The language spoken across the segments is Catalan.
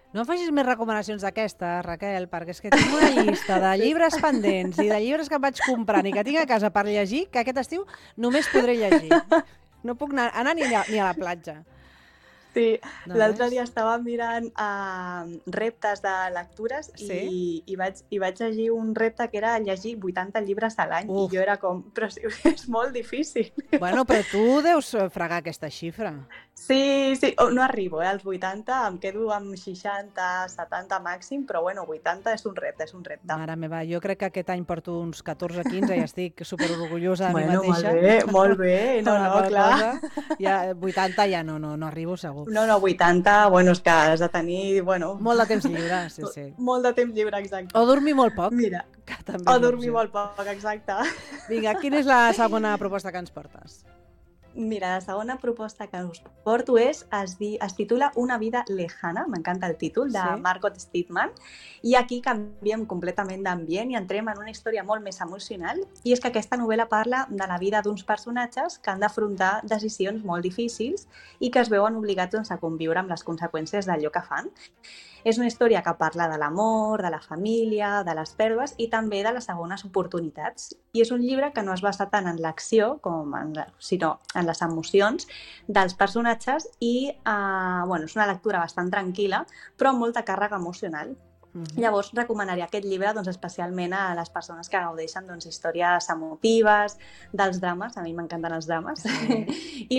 No em facis més recomanacions d'aquestes, Raquel, perquè és que tinc una llista de llibres pendents i de llibres que em vaig comprant i que tinc a casa per llegir, que aquest estiu només podré llegir. No puc anar ni a la platja. Sí, No l'altre res? dia estava mirant reptes de lectures Sí? i vaig llegir un repte que era llegir 80 llibres a l'any i Uf. jo era com, però si és molt difícil. Bueno, però tu deus fregar aquesta xifra. Sí, sí, no arribo als 80, em quedo amb 60, 70 màxim, però bueno, 80 és un repte, és un repte. Mare meva, jo crec que aquest any porto uns 14 15 i estic superorgullosa de mi Bueno, mateixa molt bé, amb no, la no, qual clar. cosa ja 80 ja no arribo segur. No, no, 80, bueno, és que has de tenir, bueno, Molt de temps lliure, sí, sí. molt de temps lliure, O exacte. dormir molt poc, Mira, que també o és una dormir opció. molt poc, exacte. Vinga, quina és la segona proposta que ens portes? Mira, la segona proposta que us porto es titula Una vida lejana, m'encanta el títol, de Sí? Margot Steedman, i aquí canviem completament d'ambient i entrem en una història molt més emocional, i és que aquesta novel·la parla de la vida d'uns personatges que han d'afrontar decisions molt difícils i que es veuen obligats doncs, a conviure amb les conseqüències d'allò que fan. És una història que parla de l'amor, de la família, de les pèrdues i també de les segones oportunitats. I és un llibre que no es basa tant en l'acció sinó en les emocions dels personatges i bueno, és una lectura bastant tranquil·la, però amb molta càrrega emocional. Llavors, recomanaria aquest llibre doncs, especialment a les persones que gaudeixen doncs, històries emotives, dels drames, a mi m'encanten els drames, Sí.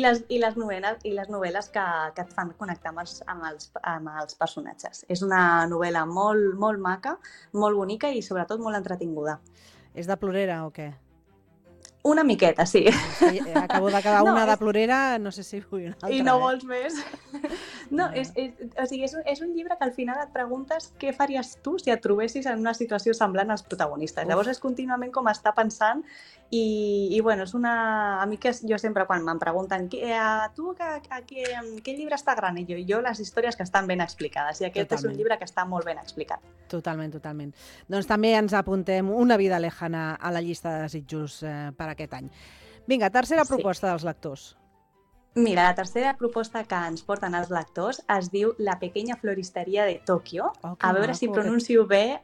i les novel·les que et fan connectar amb els personatges. És una novel·la molt, molt maca, molt bonica i sobretot molt entretinguda. És de plorera o què? Una miqueta, sí. És que acabo d'acabar No, una de plorera, no sé si vull una i altra, no eh? vols més. No, o sigui, és un llibre que al final et preguntes què faries tu si et trobessis en una situació semblant als protagonistes. Uf. Llavors és contínuament com estar pensant i bueno, és una... A mi que jo sempre quan me'n pregunten tu quin llibre està gran? I jo les històries que estan ben explicades. I aquest és un Totalment. llibre que està molt ben explicat. Totalment, totalment. Doncs també ens apuntem Una vida lejana a la llista de desitjos per aquest any. Vinga, tercera Sí. proposta dels lectors. Mira, la tercera proposta que ens porten els lectors es diu La pequeña floristeria de Tòquio. Oh, que A veure si maco, pronuncio bé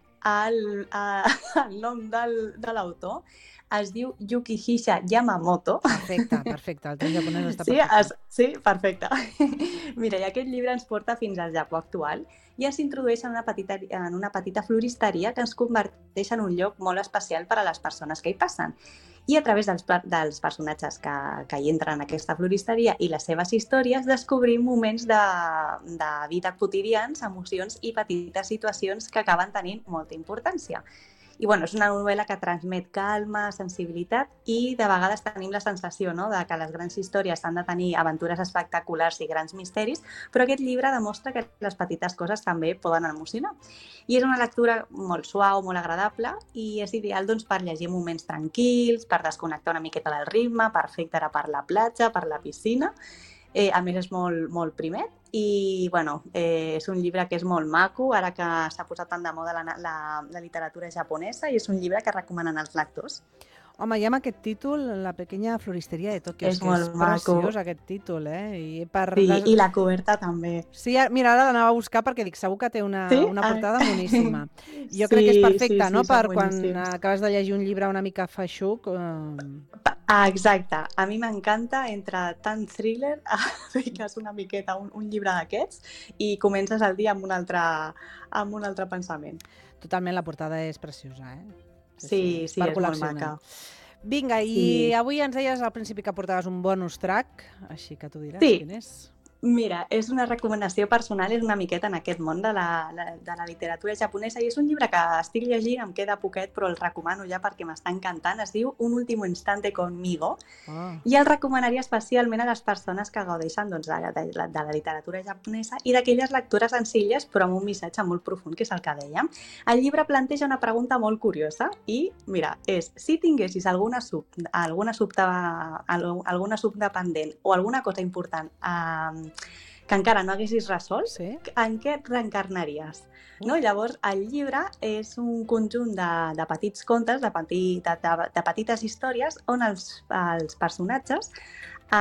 el nom de l'autor. Es diu Yukihisa Yamamoto. Perfecte, perfecte. El teu japonès està Sí, perfecte. sí, perfecte. Mira, i aquest llibre ens porta fins al Japó actual i ens introdueix en una petita floristeria que ens converteix en un lloc molt especial per a les persones que hi passen. I a través dels personatges que hi entren en aquesta floristeria i les seves històries descobrim moments de vida quotidians, emocions i petites situacions que acaben tenint molta importància. I bueno, és una novel·la que transmet calma, sensibilitat i de vegades tenim la sensació de que les grans històries han de tenir aventures espectaculars i grans misteris, però aquest llibre demostra que les petites coses també poden emocionar. I és una lectura molt suau, molt agradable i és ideal doncs, per llegir moments tranquils, per desconnectar una miqueta del ritme, perfecte ara per la platja, per la piscina. A més és molt, molt primet i bueno, és un llibre que és molt maco, ara que s'ha posat tan de moda la literatura japonesa i és un llibre que recomanen els lectors. Home, i amb aquest títol, La pequeña floristeria de Tòquio, és És que és molt maco. preciós aquest títol, eh? I Sí, i la coberta també. Sí, mira, ara l'anava a buscar perquè dic, segur que té Sí? una portada moníssima. Jo crec que és Sí, sí, perfecte, sí, no?, són per quan boníssims. acabes de llegir un llibre una mica feixuc. Exacte. A mi m'encanta entre tant thriller, fiques una miqueta un llibre d'aquests i comences el dia amb un altre pensament. Totalment, la portada és preciosa, eh? Sí, sí, Sí, és sí, per és molt col·leccionar. maca. Vinga, i Sí. avui ens deies al principi que portaves un bonus track, així que tu diràs Sí, quin és. mira, és una recomanació personal, és una miqueta en aquest món de la literatura japonesa i és un llibre que estic llegint, em queda poquet, però el recomano ja perquè m'està encantant. Es diu Un último instante conmigo Oh. i el recomanaria especialment a les persones que gaudeixen doncs, de la literatura japonesa i d'aquelles lectures senzilles però amb un missatge molt profund, que és el que dèiem. El llibre planteja una pregunta molt curiosa i, mira, és si tinguessis alguna assumpte pendent o alguna cosa important que encara no haguessis resolt, Sí? en què et reencarnaries? No? Uf. Llavors, el llibre és un conjunt de petits contes, de petites històries, on els personatges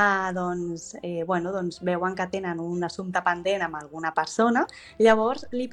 bueno, doncs veuen que tenen un assumpte pendent amb alguna persona, llavors li